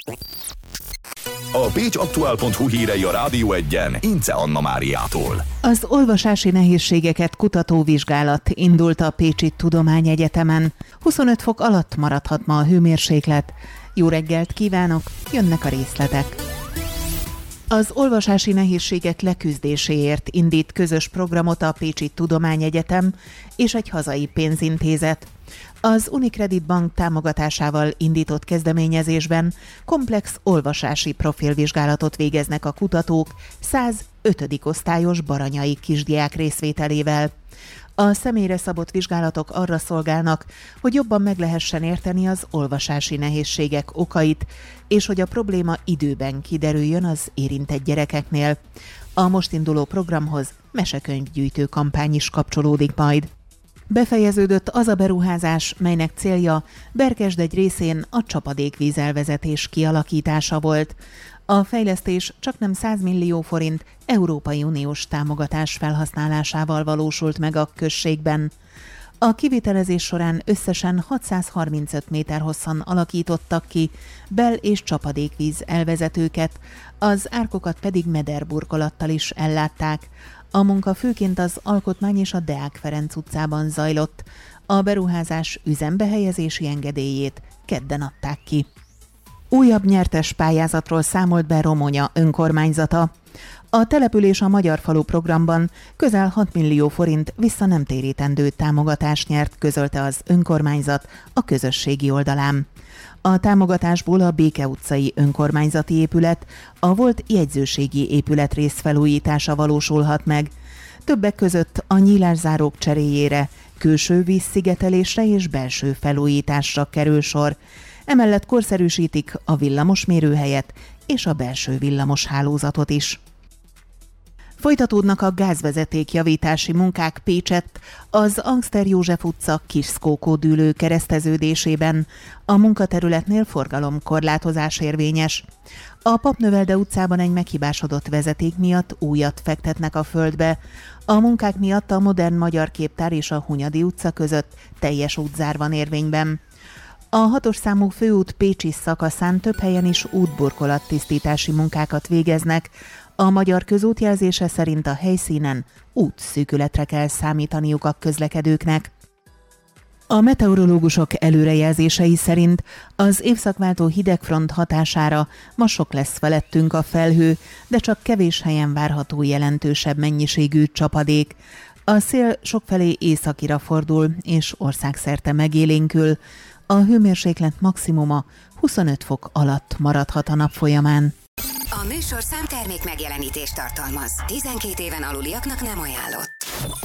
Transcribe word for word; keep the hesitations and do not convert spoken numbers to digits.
A pécsaktuál pont hu hírei a Rádió Egyen Ince Anna Máriától. Az olvasási nehézségeket kutató vizsgálat indult a Pécsi Tudományegyetemen. huszonöt fok alatt maradhat ma a hőmérséklet. Jó reggelt kívánok, jönnek a részletek. Az olvasási nehézségek leküzdéséért indít közös programot a Pécsi Tudományegyetem és egy hazai pénzintézet. Az Unicredit Bank támogatásával indított kezdeményezésben komplex olvasási profilvizsgálatot végeznek a kutatók száz ötödik osztályos baranyai kisdiák részvételével. A személyre szabott vizsgálatok arra szolgálnak, hogy jobban meg lehessen érteni az olvasási nehézségek okait, és hogy a probléma időben kiderüljön az érintett gyerekeknél. A most induló programhoz mesekönyvgyűjtő kampány is kapcsolódik majd. Befejeződött az a beruházás, melynek célja Berkesd egy részén a csapadékvízelvezetés kialakítása volt. A fejlesztés csaknem száz millió forint Európai Uniós támogatás felhasználásával valósult meg a községben. A kivitelezés során összesen hatszázharmincöt méter hosszan alakítottak ki bel- és csapadékvíz elvezetőket, az árkokat pedig mederburkolattal is ellátták. A munka főként az Alkotmány és a Deák Ferenc utcában zajlott. A beruházás üzembehelyezési engedélyét kedden adták ki. Újabb nyertes pályázatról számolt be Romonya önkormányzata. A település a Magyar Falu programban közel hat millió forint vissza nem térítendő támogatást nyert, közölte az önkormányzat a közösségi oldalán. A támogatásból a Béke utcai önkormányzati épület, a volt jegyzőségi épületrész felújítása valósulhat meg. Többek között a nyílászárók cseréjére, külső vízszigetelésre és belső felújításra kerül sor. Emellett korszerűsítik a villamosmérőhelyet és a belső villamos hálózatot is. Folytatódnak a gázvezeték-javítási munkák Pécsett, az Angster József utca Kisszkókó-dűlő kereszteződésében. A munkaterületnél forgalomkorlátozás érvényes. A Papnövelde utcában egy meghibásodott vezeték miatt újat fektetnek a földbe. A munkák miatt a Modern Magyar Képtár és a Hunyadi utca között teljes útzár van érvényben. A hatos számú főút pécsi szakaszán több helyen is útburkolattisztítási munkákat végeznek. A Magyar Közút jelzése szerint a helyszínen útszűkületre kell számítaniuk a közlekedőknek. A meteorológusok előrejelzései szerint az évszakváltó hidegfront hatására ma sok lesz felettünk a felhő, de csak kevés helyen várható jelentősebb mennyiségű csapadék. A szél sokfelé északira fordul és országszerte megélénkül. A hőmérséklet maximuma huszonöt fok alatt maradhat a nap folyamán. A műsorszám termék megjelenítést tartalmaz. tizenkét éven aluliaknak nem ajánlott.